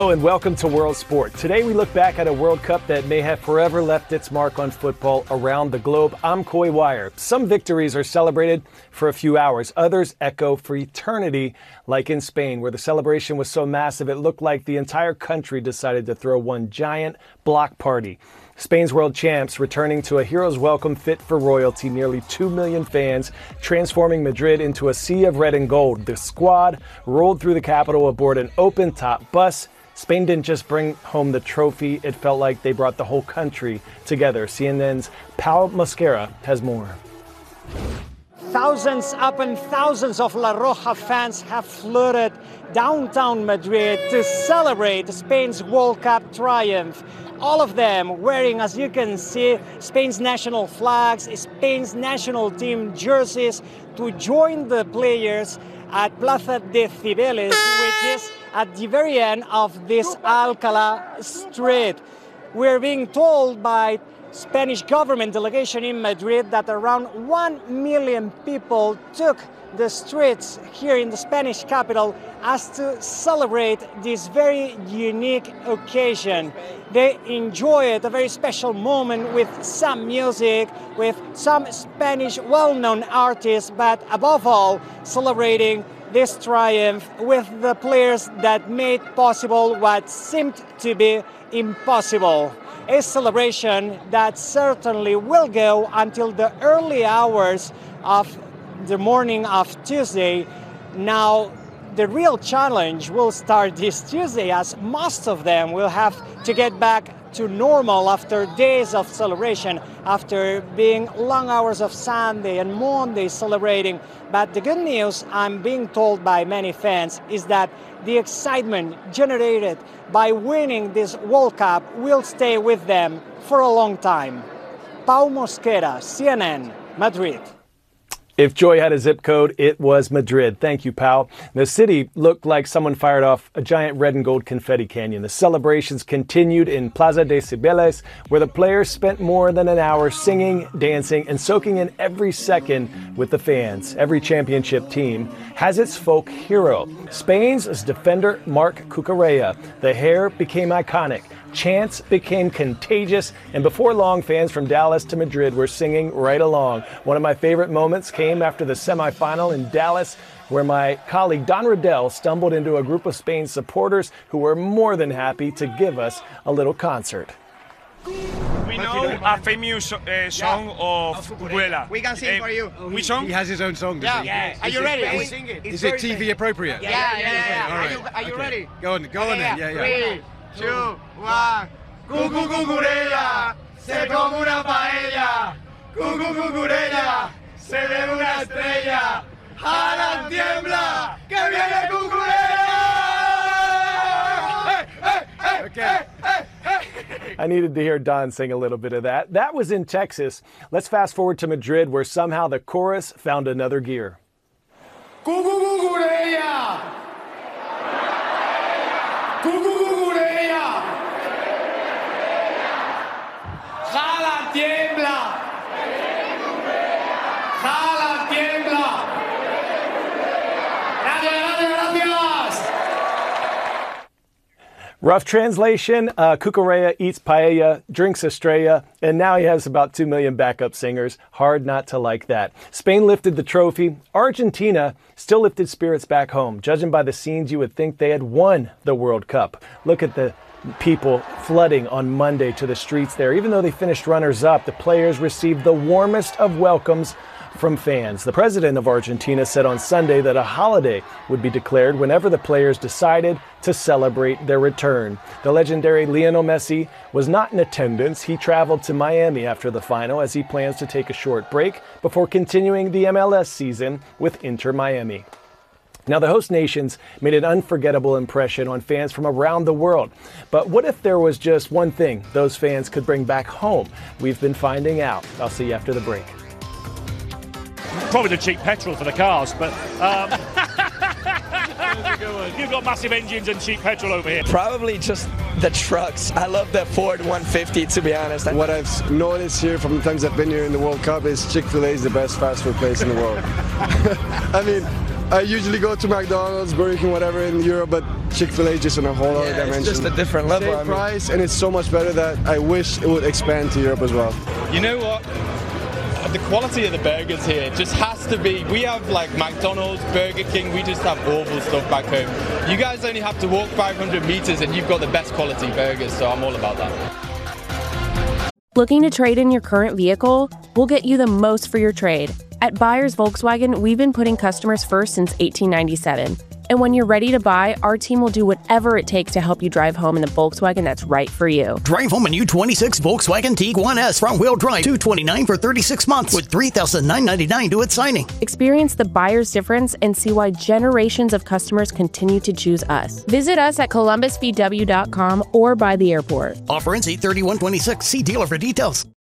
Hello and welcome to World Sport. Today we look back at a World Cup that may have forever left its mark on football around the globe. I'm Coy Wire. Some victories are celebrated for a few hours. Others echo for eternity, like in Spain, where the celebration was so massive it looked like the entire country decided to throw one giant block party. Spain's world champs returning to a hero's welcome fit for royalty, nearly 2 million fans, transforming Madrid into a sea of red and gold. The squad rolled through the capital aboard an open-top bus. Spain didn't just bring home the trophy, it felt like they brought the whole country together. CNN's Pau Mosquera has more. Thousands upon thousands of La Roja fans have flooded downtown Madrid to celebrate Spain's World Cup triumph. All of them wearing, as you can see, Spain's national flags, Spain's national team jerseys to join the players at Plaza de Cibeles, which is at the very end of this Alcalá street. We're being told by Spanish government delegation in Madrid that around 1 million people took the streets here in the Spanish capital as to celebrate this very unique occasion. They enjoyed a very special moment with some music, with some Spanish well-known artists, but above all, celebrating this triumph with the players that made possible what seemed to be impossible. A celebration that certainly will go until the early hours of the morning of Tuesday. Now, the real challenge will start this Tuesday, as most of them will have to get back to normal after days of celebration, after being long hours of Sunday and Monday celebrating. But the good news, I'm being told by many fans, is that the excitement generated by winning this World Cup will stay with them for a long time. Pau Mosquera, CNN, Madrid. If joy had a zip code, it was Madrid. Thank you, Pau. The city looked like someone fired off a giant red and gold confetti canyon. The celebrations continued in Plaza de Cibeles, where the players spent more than an hour singing, dancing, and soaking in every second with the fans. Every championship team has its folk hero. Spain's is defender Marc Cucurella. The hair became iconic. Chants became contagious, and before long, fans from Dallas to Madrid were singing right along. One of my favorite moments came after the semifinal in Dallas, where my colleague Don Riddell stumbled into a group of Spain supporters who were more than happy to give us a little concert. We know a famous song of Cucurella. We can sing for you. Which song? He has his own song. Yeah. Are you ready? We sing it. Is it TV appropriate? Yeah. All right. Are you ready? Go on then. Yeah. 3, 2, 1. Cucurella, se come una paella. Cucurella, se ve una estrella. Haaland tiembla, que viene Cucurella. Okay. I needed to hear Don sing a little bit of that. That was in Texas. Let's fast forward to Madrid, where somehow the chorus found another gear. Cucurella. Cucurella. Haaland tiembla. Haaland tiembla. Gracias. Rough translation, Cucurella eats paella, drinks Estrella, and now he has about 2 million backup singers. Hard not to like that. Spain lifted the trophy. Argentina still lifted spirits back home. Judging by the scenes, you would think they had won the World Cup. Look at the people flooding on Monday to the streets there. Even though they finished runners-up, the players received the warmest of welcomes from fans. The president of Argentina said on Sunday that a holiday would be declared whenever the players decided to celebrate their return. The legendary Lionel Messi was not in attendance. He traveled to Miami after the final as he plans to take a short break before continuing the MLS season with Inter Miami. Now, the host nations made an unforgettable impression on fans from around the world. But what if there was just one thing those fans could bring back home? We've been finding out. I'll see you after the break. Probably the cheap petrol for the cars, but you've got massive engines and cheap petrol over here. Probably just the trucks. I love the Ford 150, to be honest. What I've noticed here from the times I've been here in the World Cup is Chick-fil-A is the best fast food place in the world. I mean, I usually go to McDonald's, Burger King, whatever in Europe, but Chick-fil-A just in a whole other dimension. It's just a different level. Same price, and it's so much better that I wish it would expand to Europe as well. You know what? The quality of the burgers here just has to be. We have like McDonald's, Burger King, we just have awful stuff back home. You guys only have to walk 500 meters and you've got the best quality burgers, so I'm all about that. Looking to trade in your current vehicle? We'll get you the most for your trade. At Buyers Volkswagen, we've been putting customers first since 1897. And when you're ready to buy, our team will do whatever it takes to help you drive home in the Volkswagen that's right for you. Drive home a new 26 Volkswagen Tiguan S front-wheel drive, $229 for 36 months with $3,999 due at signing. Experience the buyer's difference and see why generations of customers continue to choose us. Visit us at columbusvw.com or by the airport. Offer ends 8/31/26. See dealer for details.